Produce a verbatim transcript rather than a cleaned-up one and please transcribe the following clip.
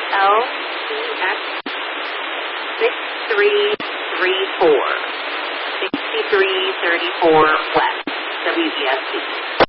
L T X six three three four, sixty-three thirty-four West, W E S T.